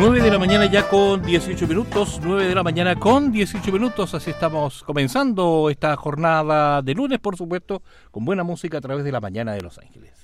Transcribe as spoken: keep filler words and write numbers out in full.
nueve de la mañana ya con dieciocho minutos, nueve de la mañana con dieciocho minutos, así estamos comenzando esta jornada de lunes, por supuesto, con buena música a través de la mañana de Los Ángeles.